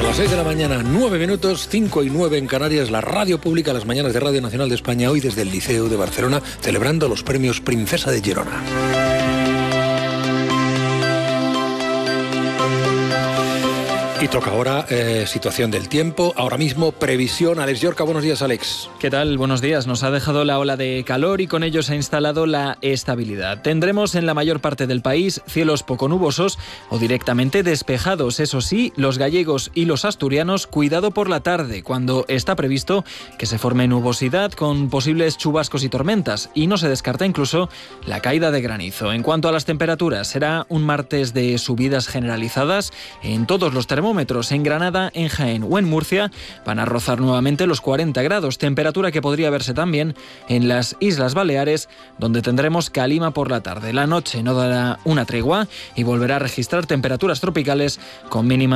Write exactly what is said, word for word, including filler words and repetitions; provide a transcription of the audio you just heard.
Son las seis de la mañana, nueve minutos, cinco y nueve en Canarias, la radio pública, las mañanas de Radio Nacional de España, hoy desde el Liceo de Barcelona, celebrando los premios Princesa de Girona. Y toca ahora eh, situación del tiempo, ahora mismo previsión. Alex Yorca, buenos días, Alex. ¿Qué tal? Buenos días. Nos ha dejado la ola de calor y con ello se ha instalado la estabilidad. Tendremos en la mayor parte del país cielos poco nubosos o directamente despejados. Eso sí, los gallegos y los asturianos, cuidado por la tarde, cuando está previsto que se forme nubosidad con posibles chubascos y tormentas. Y no se descarta incluso la caída de granizo. En cuanto a las temperaturas, será un martes de subidas generalizadas en todos los termómetros. En Granada, en Jaén o en Murcia van a rozar nuevamente los cuarenta grados, temperatura que podría verse también en las Islas Baleares, donde tendremos calima por la tarde. La noche no dará una tregua y volverá a registrar temperaturas tropicales con mínimas